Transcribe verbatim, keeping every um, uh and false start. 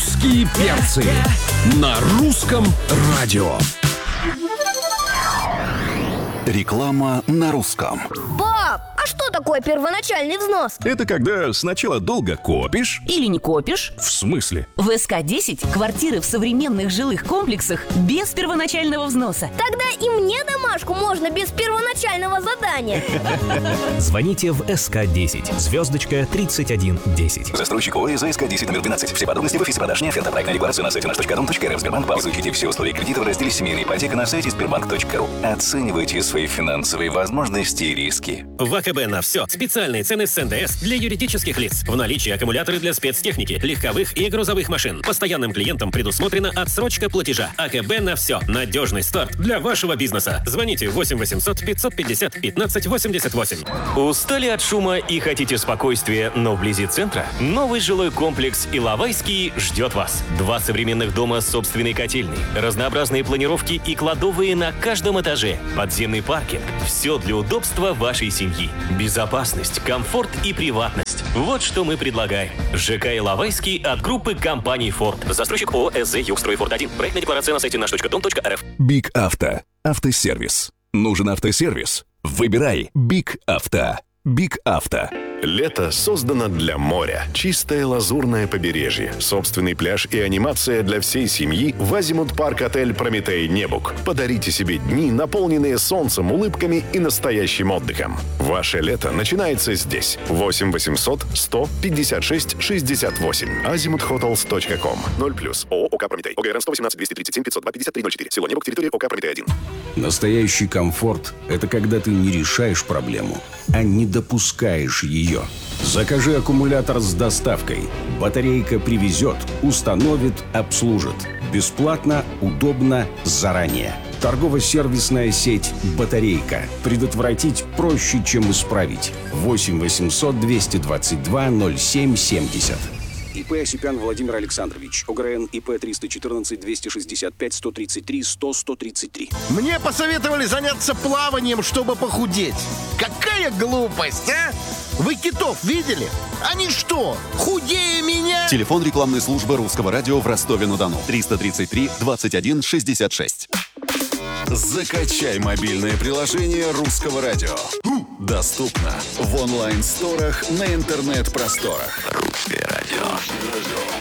Русские перцы на русском радио. Реклама на русском. Пап, а что такое первоначальный взнос? Это когда сначала долго копишь. Или не копишь. В смысле? В эс ка десять квартиры в современных жилых комплексах без первоначального взноса. Тогда и мне домашку можно без первоначального задания. Звоните в эс ка десять, звездочка тридцать один десять. Застройщик ОАО «эс ка десять» номер двенадцать. Все подробности в офисе продаж «Неоферта». Проектная декларация на сайте наш точка дом точка эр эф. Сбербанк. Изучите все условия кредита в разделе «Семейная ипотека» на сайте сбербанк точка ру. Оценивайте свои финансовые возможности и риски. В АКБ на все. Специальные цены с эн дэ эс для юридических лиц. В наличии аккумуляторы для спецтехники, легковых и грузовых машин. Постоянным клиентам предусмотрена отсрочка платежа. АКБ на все. Надежный старт для вашего бизнеса. Звоните восемь восемьсот пятьсот пятьдесят пятнадцать восемьдесят восемь. Устали от шума и хотите спокойствия, но вблизи центра? Новый жилой комплекс Иловайский ждет вас. Два современных дома с собственной котельной, разнообразные планировки и кладовые на каждом этаже, подземный паркинг. Все для удобства вашей семьи. Безопасность, комфорт и приватность. Вот что мы предлагаем. ЖК Иловайский от группы компаний Форд. Застройщик ООО «эс зэ Югстрой Форд один». Проектная декларация на сайте наш точка дом точка эр эф. Биг Авто. Автосервис. Нужен автосервис? Выбирай Биг Авто. Биг Авто. Лето создано для моря. Чистое лазурное побережье, собственный пляж и анимация для всей семьи в Азимут Парк Отель Прометей Небук. Подарите себе дни, наполненные солнцем, улыбками и настоящим отдыхом. Ваше лето начинается здесь. восемь восемьсот сто пятьдесят шесть шестьдесят восемь. азимут хотелс точка ком. ноль плюс. ООО ОК Прометей. ОГРН сто восемнадцать двести тридцать семь пятьсот два пятьдесят три ноль четыре. Село Небук, территория ОК Прометей один. Настоящий комфорт – это когда ты не решаешь проблему, а не допускаешь ее. Закажи аккумулятор с доставкой. Батарейка привезет, установит, обслужит. Бесплатно, удобно, заранее. Торгово-сервисная сеть «Батарейка». Предотвратить проще, чем исправить. восемь восемьсот двести двадцать два ноль семь семьдесят. ИП Осипян Владимир Александрович. ОГРН ИП триста четырнадцать двести шестьдесят пять сто тридцать три сто сто тридцать три. Мне посоветовали заняться плаванием, чтобы похудеть. Какая глупость, а? Вы китов видели? Они что, худее меня? Телефон рекламной службы Русского радио в Ростове-на-Дону. триста тридцать три двадцать один шестьдесят шесть. Закачай мобильное приложение Русского радио. Доступно в онлайн-сторах на интернет-просторах. Русское радио.